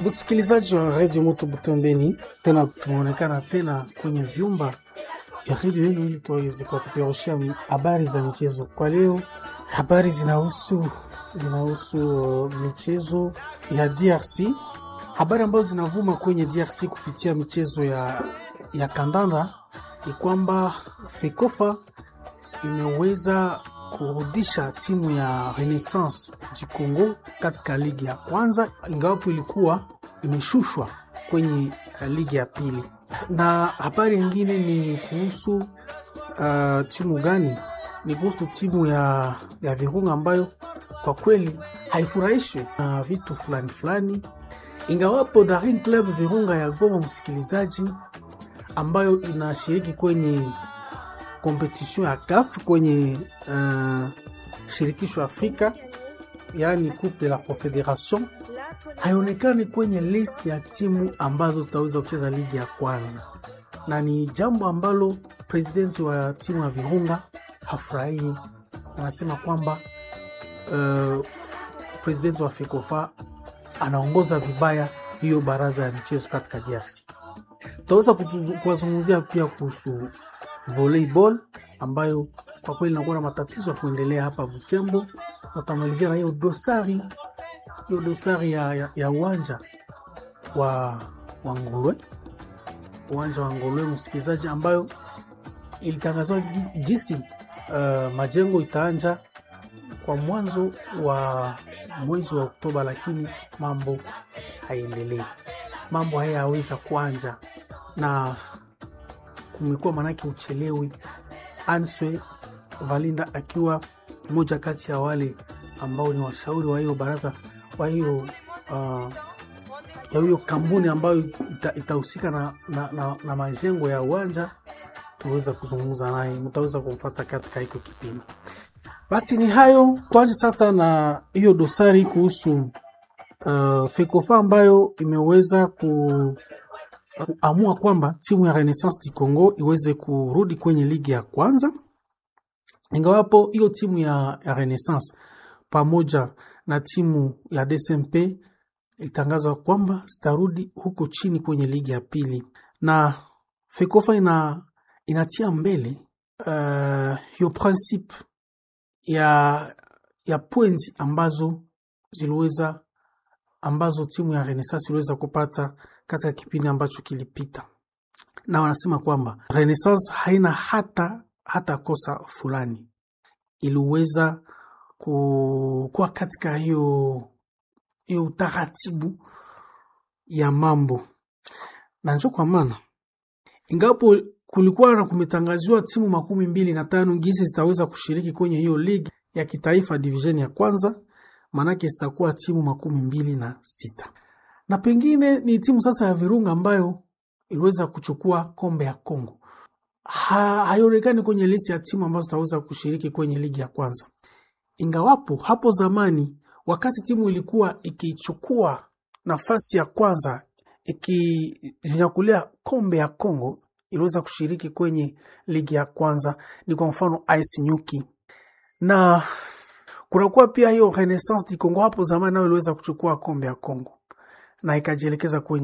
Msikilizaji wa Radio Moto Butombeni, tena tumeonekana tena kwenye vyumba vya radio yenu ili tuweze kupeperushia habari za michezo. Kwa leo habari zinahusu michezo ya DRC, habari ambazo zinavuma kwenye DRC kupitia michezo ya kandanda ni kwamba FECOFA imeweza kurudisha timu ya Renaissance du Congo katika ligi ya kwanza, ingawapo ilikuwa imeshushwa kwenye ligi ya pili. Na habari nyingine ni kuhusu timu gani? Ni kuhusu timu ya Virunga ambayo kwa kweli haifurahishwi na vitu fulani, ingawapo Daring Club Virunga ya Goma, msikilizaji, ambayo inashiriki kwenye competition ya CAF kwenye shirikisho Afrika, yani Coupe de la Confederation, haionekani kwenye list ya timu ambazo zitaweza kucheza ligi ya kwanza, na ni jambo ambalo presidenti wa timu ya Virunga hafurahi. Anasema kwamba presidenti wa FECOFA anaongoza vibaya hiyo baraza ya michezo katika DRC. Tutaweza kuwazungumzia pia kuhusu volleyball ambayo kwa kweli inakuwa na matatizo ya kuendelea hapa Butembo. Tutamalizia na hiyo dosari ya uwanja wa Ngolwe. Uwanja wa Ngolwe, msikilizaji, ambayo ilitangazwa jinsi majengo itaanja kwa mwanzo wa mwezi wa Oktoba, lakini mambo haiendelei. Mambo haya hayaweza kuanja na kumekuwa manake uchelewi. Answe Valinda akiwa mmoja kati ya wale ambao ni washauri wa hiyo baraza, wa hiyo ya hiyo kampuni ambayo itahusika na majengo ya uwanja, tuweza kuzungumza naye, mtaweza kumfuata katika hiko kipindi. Basi ni hayo, tuanze sasa na hiyo dosari kuhusu FECOFA ambayo imeweza kuamua kwamba timu ya Renaissance du Congo iweze kurudi kwenye ligi ya kwanza, ingawapo hiyo timu ya Renaissance pamoja na timu ya DSMP ilitangazwa kwamba zitarudi huko chini kwenye ligi ya pili. Na FECOFA inatia mbele hiyo principe ya points ambazo timu ya Renaissance iliweza kupata katika kipindi ambacho kilipita. Na wanasema kwamba Renaissance haina hata kosa fulani, iliweza kuwa katika hiyo utaratibu ya mambo. Na njo kwa maana ingapo kulikuwa na kumetangaziwa timu 25 gisi zitaweza kushiriki kwenye hiyo ligi ya kitaifa division ya kwanza, manake zitakuwa timu 26. Na pengine ni timu sasa ya Virunga ambayo iliweza kuchukua kombe ya Kongo. Haionekani kwenye list ya timu ambazo zitaweza kushiriki kwenye ligi ya kwanza. Ingawapo hapo zamani wakati timu ilikuwa ikichukua nafasi ya kwanza, ikijinyakulia kombe ya Kongo, iliweza kushiriki kwenye ligi ya kwanza, ni kwa mfano Ice Nyuki. Na kunakuwa pia hiyo Renaissance du Congo hapo zamani nayo iliweza kuchukua kombe ya Kongo na ikajielekeza kwenye